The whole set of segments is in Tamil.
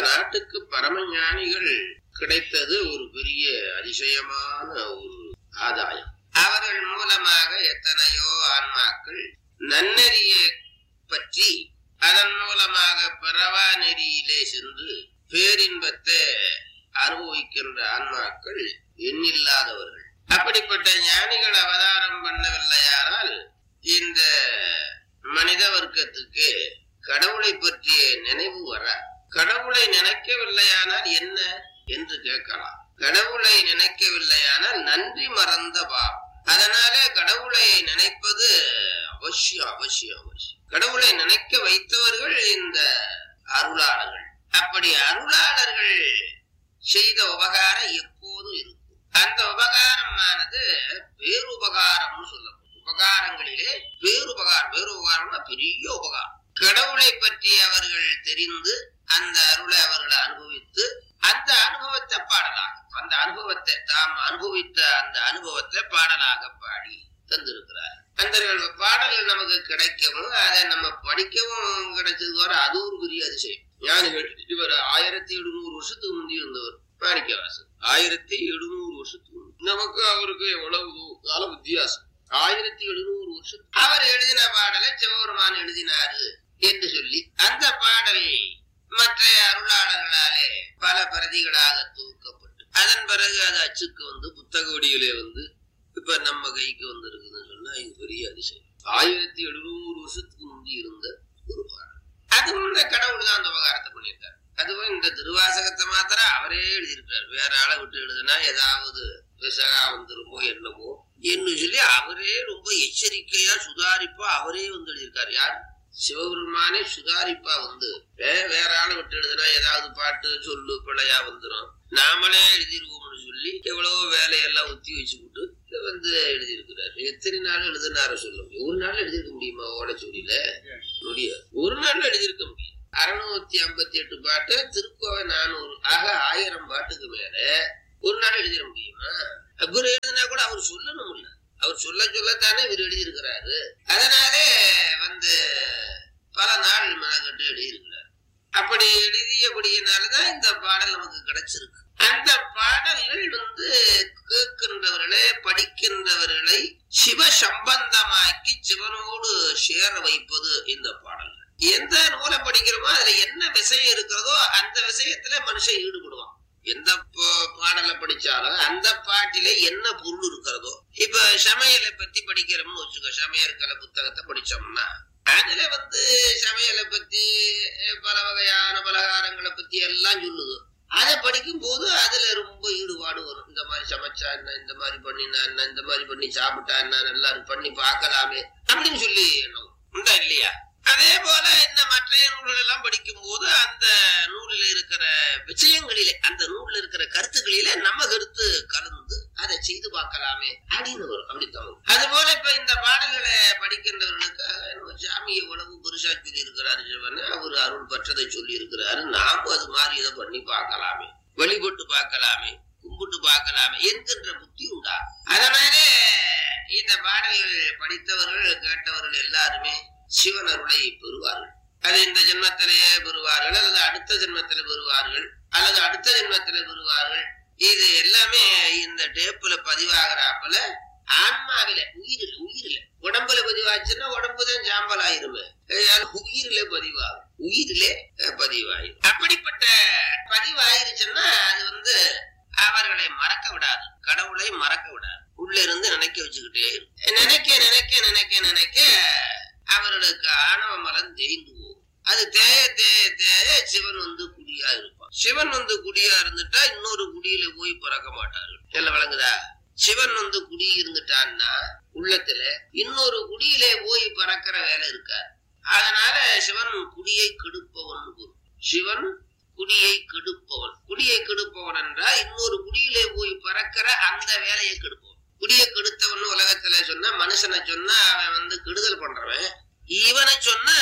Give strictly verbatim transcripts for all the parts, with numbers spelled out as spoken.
நாட்டுக்கு பரமஞானிகள் கிடைத்தது ஒரு பெரிய அதிசயமான ஒரு ஆதாயம். அவர்கள் மூலமாக எத்தனையோ ஆன்மாக்கள் நன்னெறியை பற்றி அதன் மூலமாக பிறவா நெறியிலே சென்று பேரின்பத்தை அனுபவிக்கின்ற ஆன்மாக்கள் எண்ணில்லாதவர்கள். அப்படிப்பட்ட ஞானிகள் அவதாரம் பண்ணவில்லையானால் இந்த மனித வர்க்கத்துக்கு கடவுளை பற்றிய நினைவு வர. கடவுளை நினைக்கவில்லையானால் என்ன என்று கேட்கலாம். கடவுளை நினைக்கவில்லையானால் நன்றி மறந்த பாவம். அதனாலே கடவுளை நினைப்பது அவசியம் அவசியம் அவசியம். கடவுளை நினைக்க வைத்தவர்கள் இந்த அருளாளர்கள். அப்படி அருளாளர்கள் செய்த உபகாரம் எப்போதும் இருக்கும். அந்த உபகாரமானது பேருபகாரம் சொல்லப்படும். உபகாரங்களிலே பேருபகாரம். பேருபகாரம்னா பெரிய உபகாரம். கடவுளை பற்றி அவர்கள் தெரிந்து அந்த அருளை அவர்களை அனுபவித்து அந்த அனுபவத்தை பாடலாக, அந்த அனுபவத்தை தாம் அனுபவித்த அந்த அனுபவத்தை பாடலாக பாடி தந்திருக்கிறார். அந்த பாடல்கள் நமக்கு கிடைக்கவும் அதை நம்ம படிக்கவும் கிடைச்சது வர அது ஒரு பெரிய அதிசயம். ஞானிகள் இவர் ஆயிரத்தி எழுநூறு வருஷத்துக்கு முந்தி இருந்தவர் மாணிக்கவாசர். ஆயிரத்தி எழுநூறு வருஷத்துக்கு நமக்கு அவருக்கு எவ்வளவு கால வித்தியாசம். ஆயிரத்தி எழுநூறு வருஷம் அவர் எழுதின பாடலை சிவபெருமான் எழுதினாரு என்று சொல்லி அந்த பாடல் மற்ற அருளாளர்களாலே பல பிரதிகளாக தூக்கப்பட்டு அதன் பிறகு அது அச்சுக்கு வந்து புத்தக வடிவிலே வந்து இப்ப நம்ம கைக்கு வந்து இருக்குதுன்னு சொன்னா இது பெரிய அதிசயம். ஆயிரத்தி எழுநூறு வருஷத்துக்கு முந்தி இருந்த ஒரு பாடல். அதுவும் இந்த கடவுள் தான் அந்த உபகாரத்தை பண்ணியிருக்காரு. அதுவும் இந்த திருவாசகத்தை மாத்திரம் அவரே எழுதியிருக்காரு. வேற ஆளை விட்டு எழுதுனா ஏதாவது விசகா வந்துருமோ என்னமோ என்று சொல்லி அவரே ரொம்ப எச்சரிக்கையா சுதாரிப்பா அவரே வந்து எழுதியிருக்காரு. யார்? சிவபெருமானே சுதாரிப்பா வந்து வேற ஆளை விட்டு எழுதுனா ஏதாவது பாட்டு சொல்லு பிழையா வந்துடும், நாமளே எழுதிருவோம்னு சொல்லி எவ்வளவோ வேலையெல்லாம் ஒத்தி வச்சுக்கிட்டு வந்து எழுதியிருக்கிறாரு. எத்தனை நாள் எழுதினார சொல்ல முடியும்? ஒரு நாள் எழுதியிருக்க முடியுமா? ஓலைச்சூரியில முடியாது. ஒரு நாள் எழுதியிருக்க முடியும். அறுநூத்தி ஐம்பத்தி எட்டு பாட்டு, திருக்கோவை நானூறு, ஆக ஆயிரம் பாட்டுக்கு மேல ஒரு நாள் எழுதிட முடியுமா? இவர் எழுதினா கூட அவர் சொல்லணும் இல்ல, அவர் சொல்ல சொல்லத்தானே இவர் எழுதியிருக்கிறாரு. அதனாலே வந்து பல நாள் மனக்கட்டு எழுதியிருக்கிறார். அப்படி எழுதியபடியினாலதான் இந்த பாடல் நமக்கு கிடைச்சிருக்கு. அந்த பாடல்கள் வந்து கேட்கின்றவர்களை படிக்கின்றவர்களை சிவ சம்பந்தமாக்கி சிவனோடு சேர வைப்பது இந்த பாடல்கள். எந்த நூலை படிக்கிறோமோ அதுல என்ன விஷயம் இருக்கிறதோ அந்த விஷயத்துல மனுஷன் ஈடுபடுவான். எந்த பாடலை படிச்சாலும் அந்த பாட்டில என்ன பொருள் இருக்கிறதோ, இப்ப சமையலை பத்தி படிக்கிறோம்னு வச்சுக்கோ, சமையற்கலை புத்தகத்தை படிச்சோம்னா அதுல வந்து சமையலை பத்தி பல வகையான பலகாரங்களை பத்தி எல்லாம் சொல்லுது. அதை படிக்கும் போது அதுல ரொம்ப ஈடுபாடு வரும். இந்த மாதிரி சமைச்சா என்ன, இந்த மாதிரி பண்ணினா என்ன, இந்த மாதிரி பண்ணி சாப்பிட்டா என்ன, நல்லா பண்ணி பார்க்கலாமே அப்படின்னு சொல்லி எண்ணம் உண்டா இல்லையா? அதே போல இந்த மற்ற நூல்கள் எல்லாம் படிக்கும் போது அந்த நூலில் இருக்கிற விஷயங்களிலே, அந்த நூல்ல இருக்கிற கருத்துக்களிலே நம்ம கருத்து கலந்து அதை செய்து பார்க்கலாமே அப்படின்னு வரும். அப்படித்தான். அது போல இப்ப இந்த பாடல்களை படிக்கின்றவர்களுக்காக சாமி எவ்வளவு பெருசா சொல்லி இருக்கிறாரு சிவன், அவரு அருள் பெற்றதை சொல்லி இருக்கிறாரு, நாமும் அது மாதிரி இதை பண்ணி பார்க்கலாமே, வழிபட்டு பார்க்கலாமே, கும்பிட்டு பார்க்கலாமே என்கின்ற புத்தி உண்டா. அதனாலே இந்த பாடல்கள் படித்தவர்கள் கேட்டவர்கள் எல்லாருமே சிவன் அருளை பெறுவார்கள். அது இந்த ஜென்மத்திலேயே பெறுவார்கள், அல்லது அடுத்த ஜென்மத்தில பெறுவார்கள், அல்லது அடுத்த ஜென்மத்தில பெறுவார்கள். இது எல்லாமே இந்த டேப்புல பதிவாகிறாப்புல ஆன்மாவில, உயிரில உயிரில உடம்புல பதிவாச்சுன்னா உடம்புதான் சாம்பல் ஆயிருமே, உயிரிலே பதிவாகும், உயிரிலே பதிவாயிரும். அப்படிப்பட்ட பதிவாயிருச்சுன்னா அது வந்து அவர்களை மறக்க விடாது, கடவுளை மறக்க விடாது, உள்ள இருந்து நினைக்க வச்சுக்கிட்டே நினைக்க நினைக்க நினைக்க நினைக்க அவர்களுக்கு ஆணவ மலம் தேய்ந்து போகும். அது தேய தேய தேய சிவன் வந்து குடியா இருப்பான். சிவன் வந்து குடியா இருந்துட்டா இன்னொரு குடியில போய் பிறக்க மாட்டார்கள். எல்லாம் விளங்குதா? சிவன் வந்து குடி இருந்துட்டான்னா உள்ளத்துல இன்னொரு குடியிலே போய் பறக்கிற வேலை இருக்காது. அதனால சிவன் குடியை கெடுப்பவன் குரு. சிவன் குடியை கெடுப்பவன். குடியை கெடுப்பவன் என்றால் இன்னொரு குடியிலே போய் பறக்கிற அந்த வேலையை கெடுப்பவன். குடியை கெடுத்தவன் உலகத்துல சொன்னா மனுஷனை சொன்னா அவன் வந்து கெடுதல் பண்றவன், இவனை சொன்னா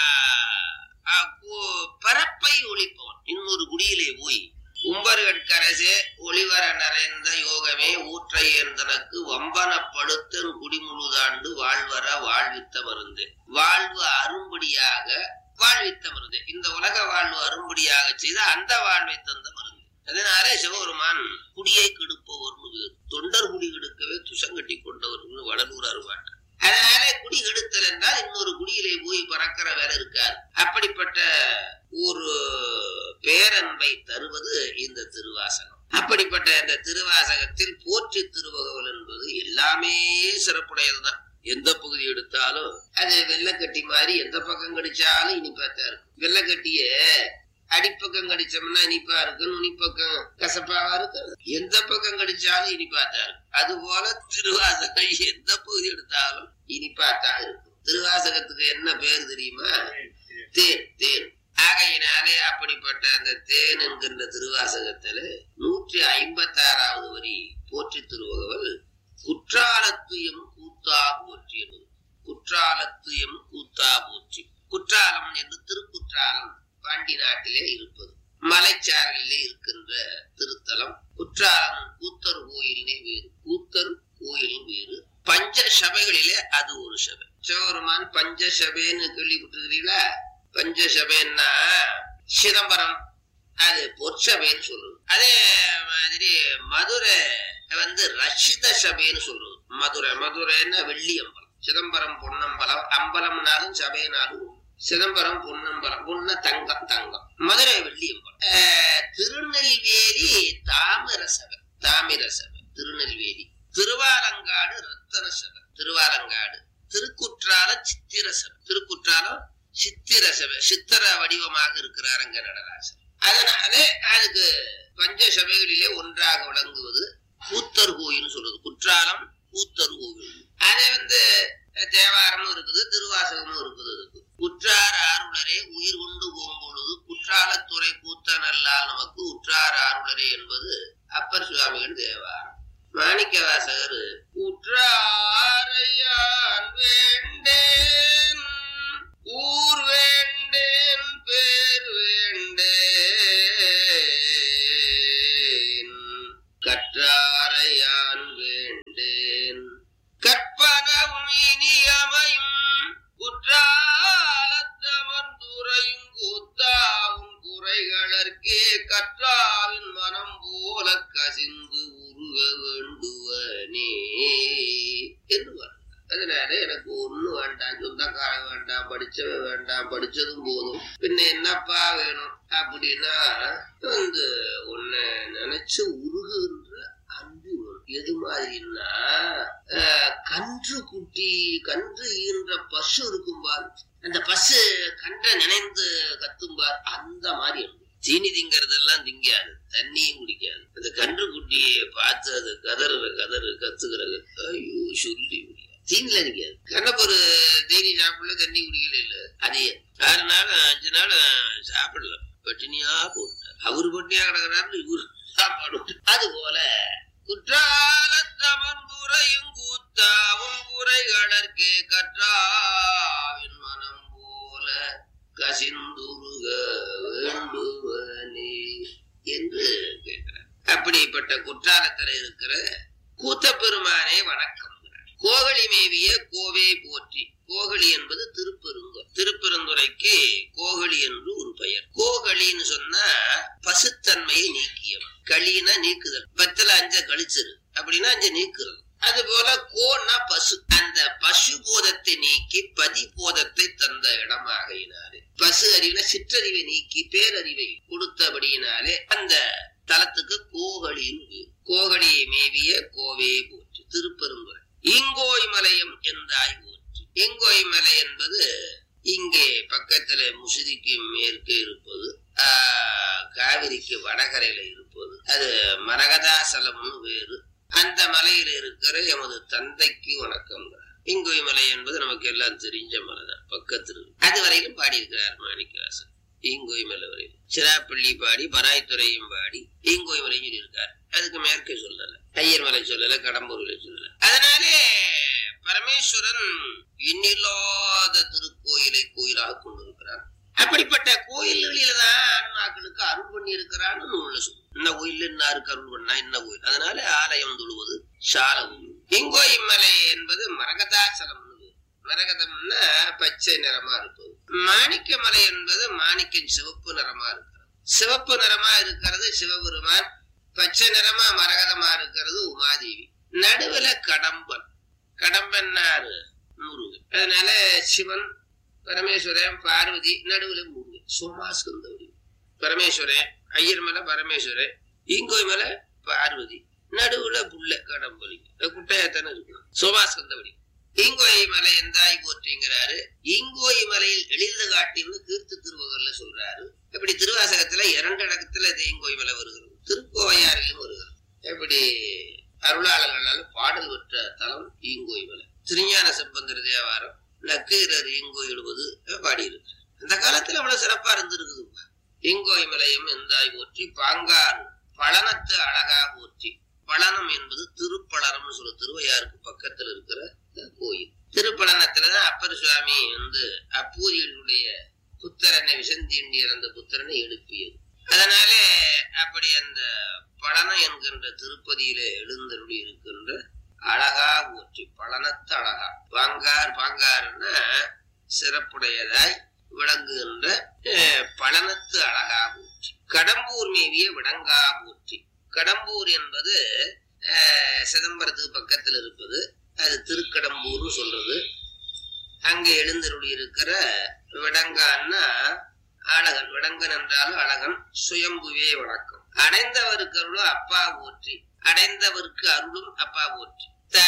பரப்பை ஒழிப்பவன். இன்னொரு குடியிலே போய் உம்பர்கட்கரசே ஒளிவர நிறைந்த யோகமே ஊற்றை தனக்கு வம்பனப்படுத்தன் குடிமுழுதாண்டு வாழ்வர வாழ்வித்த மருந்து. வாழ்வு அரும்படியாக வாழ்வித்த மருந்து. இந்த உலக வாழ்வு அரும்படியாக செய்த அந்த வாழ்வை தந்த மருந்து. அதனாலே சிவபெருமான் குடியை கெடுப்பவர்னு வேறு, தொண்டர் குடி கெடுக்கவே துசங்கட்டி கொண்டவர்னு வடலூர் அருவாட்டார். அதனால குடி கெடுத்தல் என்றால் இன்னொரு குடியிலே போய் பறக்கிற வேலை இருக்காது. அப்படிப்பட்ட ஒரு பேரன்பை தருவது இந்த திருவாசகம். அப்படிப்பட்ட இந்த திருவாசகத்தில் போற்றி திருவகவல் என்பது எல்லாமே சிறப்புடையதுதான். எந்த பகுதி எடுத்தாலும் அது வெள்ளக்கட்டி மாதிரி எந்த பக்கம் கடிச்சாலும் இனிப்பாத்தான் இருக்கும். வெள்ளக்கட்டிய அடிப்பக்கம் கடிச்சோம்னா இனிப்பா இருக்கு, நுனிப்பக்கம் கசப்பாவா இருக்கு. எந்த பக்கம் கடிச்சாலும் இனிப்பாத்தான் இருக்கும். அது போல திருவாசகம் எந்த பகுதி எடுத்தாலும் இனிப்பாத்தான் இருக்கும். திருவாசகத்துக்கு என்ன பேர் தெரியுமா? தேன். தேன். ஆகையினாலே அப்படிப்பட்ட அந்த தேன் என்கின்ற திருவாசகத்துல நூற்றி ஐம்பத்தி ஆறாவது வரி போற்றி திருவகவல் குற்றாலத்துயம் கூத்தா போற்றி என்பது. குற்றாலத்துயம் கூத்தா போற்றி. குற்றாலம் என்று திருக்குற்றாலம் பாண்டி நாட்டிலே இருப்பது, மலைச்சாரலிலே இருக்கின்ற திருத்தலம். குற்றாலம் கூத்தர் கோயிலினே வேறு, கூத்தர் கோயிலும் வேறு. பஞ்ச சபைகளிலே அது ஒரு சபை. சிவபெருமான் பஞ்ச சபைன்னு கேள்விப்பட்டிருக்கிறீங்களா? பஞ்ச சபைன்னா சிதம்பரம், அது பொற்சபைன்னு சொல்றது. அதே மாதிரி மதுரை வந்து ரஷித சபைன்னு சொல்றது. மதுரை மதுரைன்னா வெள்ளி அம்பலம், சிதம்பரம் பொன்னம்பலம். அம்பலம்னாலும் சபைனாலும் சிதம்பரம் பொன்னம்பலம். பொன்ன தங்கம், தங்கம். மதுரை வெள்ளி அம்பலம். திருநெல்வேலி தாமிர சபை, தாமிர சபை திருநெல்வேலி. திருவாலங்காடு ரத்தன சபை, திருவாலங்காடு. திருக்குற்றால சித்திர சபை, திருக்குற்றாலம் சித்திர சபை. சித்திர வடிவமாக இருக்கிறார் அங்க நடராசர். அதனாலே அதுக்கு பஞ்ச சபைகளிலே ஒன்றாக விளங்குவது கூத்தர் கோயில் சொல்றது. குற்றாலம் கூத்தர் கோவில். அதே வந்து தேவாரமும் இருக்குது, திருவாசகமும் இருக்குது. அதுக்கு குற்றார் ஆருளரே உயிர் கொண்டு போகும்பொழுது குற்றாலத்துறை கூத்தன் அல்லால் நமக்கு உற்றார் ஆருளரே என்பது அப்பர் சுவாமிகள் தேவாரம். மாணிக்க வாசகர் உற்றாரையான் வேண்டேன் ஊர் வேண்டேன் பேர் வேண்டேன் கற்றாரையான் வேண்டேன் கற்பனவும் இனியமையும் குற்றாலத்தமர்ந்துரையும் கூத்தாவும் குறைகளற்கே கற்றாவின் மனம் போல கசிந்து உருக வேண்டுவனே என்று. அதனால எனக்கு ஒண்ணு வேண்டாம், சொந்தக்காரன் வேண்டாம், படிச்சவன் வேண்டாம், படிச்சதும் போதும், பின்ன என்னப்பா வேணும் அப்படின்னா வந்து உன்னை நினைச்சு உருகுகின்ற அன்பு வேணும். எது மாதிரின்னா கன்று குட்டி, கன்று ஈன்ற பசு இருக்கும்பார், அந்த பசு கன்றை நினைந்து கத்தும்பார், அந்த மாதிரி இருக்கும். தீனி திங்கிறதெல்லாம் திங்காது, தண்ணியும் குடிக்காது. அந்த கன்று குட்டியை பார்த்து அது கதறுற கதறு கத்துக்கிறது, ஐயோ சொல்லி முடியாது. தீனில நிக்காது. கண்ணப்பொரு தேனி சாப்பிடல, தண்ணி குடிக்கல, இல்ல அதே ஆறு நாள் அஞ்சு நாள் சாப்பிடல, பட்டினியா போட்டார். அவரு பட்டினியா கிடக்கிறாரு, இவரு சாப்பாடு. அது போல குற்றாலத்தமர்ந்துரையும் கூத்தாவும் குறைகளற்கே கற்றாவின் மனம் போல கசிந்துருக வேண்டுவனே என்று கேட்கிறார். அப்படிப்பட்ட குற்றாலத்துல இருக்கிற கூத்த பெருமானே வணக்கம். கோகலி மேவிய கோவே போற்றி. கோகலி என்பது திருப்பெருந்துறை. திருப்பெருந்துறைக்கு கோகலி என்று ஒரு பெயர். கோகலின்னு சொன்னா பசுத்தன்மையை நீக்கியவன். களினா நீக்குதல், பத்துல அஞ்ச கழிச்சிரு அப்படின்னா அஞ்ச நீக்குறது. அது போல கோன்னா பசு. அந்த பசு போதத்தை நீக்கி பதி போதத்தை தந்த இடமாகையினாலே, பசு அறிவின சிற்றறிவை நீக்கி பேரறிவை கொடுத்தபடியினாலே அந்த தலத்துக்கு கோகலின்னு பேர். கோகலியை மேவிய கோவே போற்றி. திருப்பெருந்துறை. இங்கோய் மலையம் என்றாய் போற்றி. இங்கோய் மலை என்பது இங்கே பக்கத்துல முசிறிக்கு மேற்கே இருப்பது, ஆஹ் காவிரிக்கு வடகரையில இருப்பது. அது மரகதாசலம்னு வேறு. அந்த மலையில இருக்கிற எமது தந்தைக்கு வணக்கம். இங்கோய் மலை என்பது நமக்கு எல்லாம் தெரிஞ்ச மலைதான், பக்கத்துல. அது வரையிலும் பாடியிருக்கிறார் மாணிக்கவாசகர். ஈங்கோய் மலை வரையில் சிராப்பள்ளி பாடி, பராய்த்துறையும் பாடி ஈங்கோய் மலையும் சொல்லியிருக்காரு. அதுக்கு மேற்கே சொல்லல, ஐயர் மலை சொல்லல, கடம்பூர்ல சொல்லல. அதனாலே பரமேஸ்வரன் இன்னில்லாத திருக்கோயிலை கோயிலாக கொண்டிருக்கிறார். அப்படிப்பட்ட கோயில்களில்தான் ஆன்மாக்களுக்கு அருள் பண்ணி இருக்கிறான்னு நூல்ல சொல்லு. இந்த கோயில் இன்னாருக்கு அருள் பண்ணா என்ன கோயில். அதனால ஆலயம் தொழுவது சாலம். இங்கோய் மலை என்பது மரகதாசலம். மரகதம்னா பச்சை நிறமா இருப்பது. மாணிக்கமலை என்பது மாணிக்கம் சிவப்பு நிறமா இருக்கிறது. சிவப்பு நிறமா இருக்கிறது சிவபெருமான், பச்சை நிறமா மரகதமா இருக்கிறது உமாதேவி. நடுவுல கடம்பன், கடம்பன்னாரு முருகன். அதனால சிவன், பரமேஸ்வரன், பார்வதி, நடுவுல முருகன். சோமாஸ்கந்தவரி பரமேஸ்வரன், ஐயர் மலை பரமேஸ்வரன், ஈங்கோய் மலை பார்வதி, நடுவுல புள்ள கடம்பலி குட்டையாத்தானே இருக்கு. சோமாஸ்கந்தவரி ஈங்கோய் மலை எந்தாய் போற்றிங்கிறாரு. ஈங்கோய் மலையில் எளிது காட்டின்னு கீர்த்து திருவகர்ல சொல்றாரு. இப்படி திருவாசகத்துல இரண்டு இடத்துல ஈங்கோய் மலை வருகிறது, திருக்கோவையாரிலும் வருகிறது. எப்படி அருளாளர்களால பாடல் பெற்ற தலம் ஈங்கோய் மலை. திருஞான சம்பந்தர் தேவாரம் நக்கீரர் ஈங்கோய் எழுவது பாடியிருக்கு. அந்த காலத்துல அவ்வளவு சிறப்பா இருந்திருக்குது. ஈங்கோய் மலையும் எந்தாய் போற்றி பாங்கார் பழனத்து அழகா போற்றி. பழனம் என்பது திருப்பழனம்னு சொல்ல, திருவையாருக்கு பக்கத்துல இருக்கிற கோயில். திருப்பழனத்துலதான் அப்பர் சுவாமி வந்து அப்பூதியுடைய புத்திரனை விசந்தீண்டி இறந்த புத்திரனை எழுப்பியது. அதனால அப்படி அந்த பழனம் என்கின்ற திருப்பதியில எழுந்தருளி இருக்கின்ற அழகா போற்றி, பழனத்து அழகா. பாங்கார், பாங்கார்னா சிறப்புடையதாய் விளங்குகின்ற பழனத்து அழகா போற்றி. கடம்பூர் மேவிய விடங்கா போற்றி. கடம்பூர் என்பது சிதம்பரத்துக்கு பக்கத்தில் இருப்பது, அது திருக்கடம்பூர்னு சொல்றது. அங்க எழுந்தருளி இருக்கிற விடங்கான்னா அழகன். விடங்கன் என்றாலும் அழகன். சுயம்புவே வணக்கம். அடைந்தவருக்கு அருளும் அப்பா போற்றி. அடைந்தவருக்கு அருளும் அப்பா போற்றி.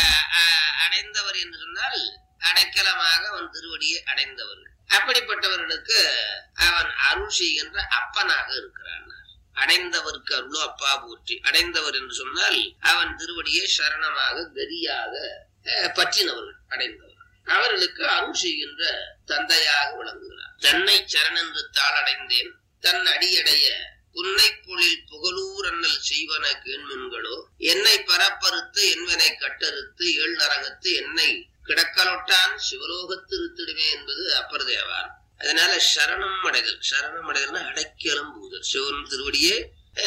அடைந்தவர் என்று சொன்னால் அடைக்கலமாக அவன் திருவடியை அடைந்தவர்கள். அப்படிப்பட்டவர்களுக்கு அவன் அருள் செய்கின்ற அப்பனாக இருக்கிறான். அடைந்தவருக்கு அருளும் அப்பா போற்றி. அடைந்தவர் என்று சொன்னால் அவன் திருவடியை சரணமாக கதியாக பற்றினவர்கள் அடைந்தவர். அவர்களுக்கு அருள் செய்கின்ற தந்தையாக விளங்குகிறார். தன்னை சரணென்று தாள் அடைந்தேன் தன் அடியடைய புன்னை பொழில் புகழூர் அண்ணல் செய்வன கேண்மின்களோ என்னை பரப்பறுத்து என்பனை கட்டறுத்து ஏழு நரகத்து என்னை கிடக்கலொட்டான் சிவலோகத்து இருத்திடுமே என்பது அப்பர் தேவாரம். அதனால சரணம் அடைதல், சரணம் அடைதல்னா அடைக்கலம் புகுதல், சிவன் திருவடியே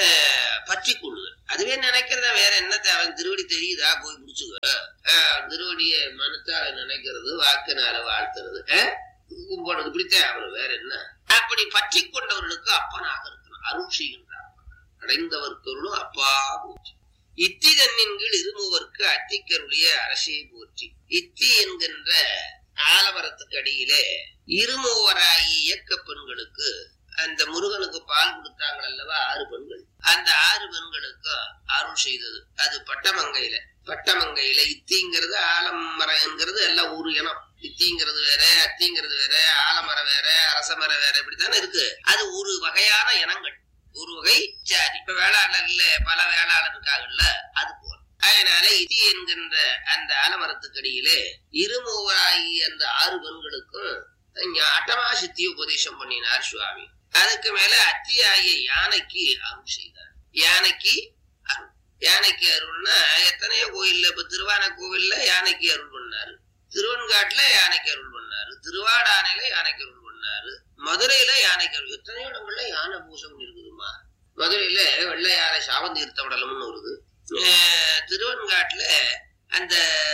பற்றி கொள்ளுதல். அதுவே நினைக்கிறத வேற என்ன தேவை? திருவடி தெரியுதா, போய் பிடிச்சுக்க. திருவடிய மனத்தால நினைக்கிறது, வாக்கினால வாழ்த்துறது, கும்பிடுறது, இப்படித்தான் அவரு வேற என்ன. அப்படி பற்றி கொண்டவர்களுக்கு அப்பனாக இருக்கணும், அருள் செய்கின்றார். அடைந்தவர்களும் அப்பா போற்றி. இத்தி தன்னின் கீழ் இருமுவர்க்கு அத்திக்கருடைய அரசே போற்றி. இத்தி என்கின்ற ஆலமரத்துக்கு அடியிலே இருமூவராகி இயக்க பெண்களுக்கு அந்த முருகனுக்கு பால் கொடுத்தாங்க அல்லவா, ஆறு பெண்கள். அந்த ஆறு பெண்களுக்கு அருள் செய்தது. அது பட்டமங்கையில. பட்டமங்கையில இத்திங்கிறது ஆலமரங்கிறது எல்லாம் ஒரு இனம். இத்திங்கிறது வேற, அத்திங்கிறது வேற, ஆலமரம் வேற, அரசமரம் வேற, இப்படித்தானே இருக்கு. அது ஒரு வகையான இனங்கள், ஒரு வகை ஜாதி. இப்ப வேளாளர்ல பல வேளாளர் இருக்காங்கல்ல, அது போல. அதனால இதி என்கின்ற அந்த ஆலமரத்துக்கடியிலே இருமூவராகி அந்த ஆறு பெண்களுக்கும் அட்டமா சித்தி உபதேசம் பண்ணினார் சுவாமி. அதுக்கு மேல அத்தியாகிய யானைக்கு அருள் செய்தார். யானைக்கு அருள். யானைக்கு அருள்னா எத்தனையோ கோயில்ல, இப்ப திருவான கோவில்ல யானைக்கு அருள் பண்ணாரு, திருவன்காட்டுல யானைக்கு அருள் பண்ணாரு, திருவாடானையில யானைக்கு அருள் பண்ணாரு, மதுரையில யானைக்கு அருள். எத்தனையோ இடங்கள்ல யானை பூசம் இருக்குதுமா. மதுரையில வெள்ளை யானை சாவந்தீர்த்த உடலம்னு வருது. திருவன்காட்டுல அந்த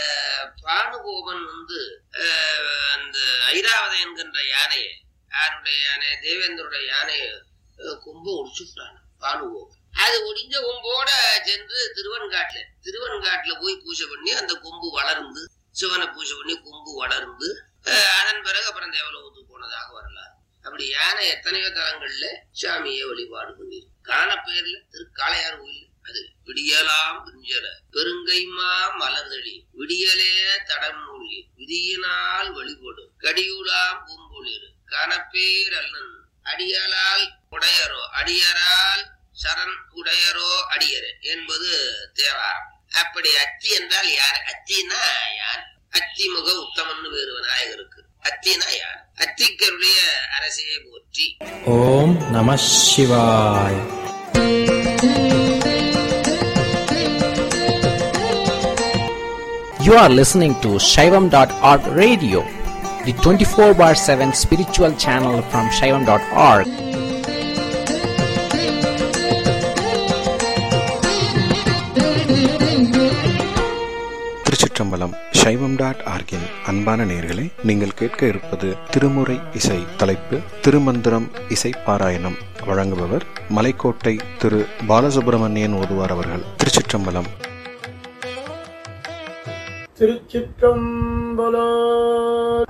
பானுகோபன் வந்து அந்த ஐராவதம் என்கின்ற யானையை, யாருடைய யானை, தேவேந்திரோட யானைய கொம்பு ஒடிச்சுட்டான் பானுகோபன். அது ஒடிஞ்ச கொம்போட சென்று திருவன்காட்டுல திருவன்காட்டுல போய் பூஜை பண்ணி அந்த கொம்பு வளர்ந்து, சிவனை பூஜை பண்ணி கொம்பு வளர்ந்து, அதன் பிறகு அப்புறம் தேவலோகத்துக்கு போனதாக வரலாறு. அப்படி யானை எத்தனையோ தலங்கள்ல சாமியை வழிபாடு பண்ணி காண பேர்ல திருக்காளையார் கோயில். அது விடியலாம் பிஞ்சல பெருங்கைமா மலர்தளி விடியலே தடம் மூழ்கி விதியினால் வழிபடும் கடியுலாம் பூம்பொழிறு காணப்பேர் அல்லன் அடியலால் உடையரோ அடியரால் சரண் உடையரோ அடியரே என்பது தேவாரம். அப்படி அத்தி என்றால் யார்? அத்தினா யார்? அத்திமுக உத்தமன்னு வேறு விநாயகருக்கு. அத்தினா யார்? அத்திக்கருடைய அரசையை போற்றி. ஓம் நம சிவாய். You are listening to Shaivam dot org radio, the twenty-four bar seven spiritual channel from Shaivam dot org. திருச்சிற்றம்பலம். சைவம் டாட் ஆர்கின் அன்பான நேயர்களே, நீங்கள் கேட்க இருப்பது திருமுறை இசை. தலைப்பு திருமந்திரம் இசை பாராயணம். வழங்குபவர் மலைக்கோட்டை திரு பாலசுப்ரமணியன் ஓதுவார் அவர்கள். திருச்சிற்றம்பலம். திருச்சிற்றம்பலம்.